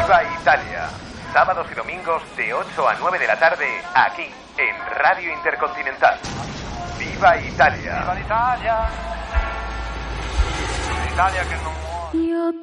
Viva Italia. Sábados y domingos de 8 a 9 de la tarde, aquí, en Radio Intercontinental. Viva Italia. Viva l'Italia. L'Italia che non muore. Io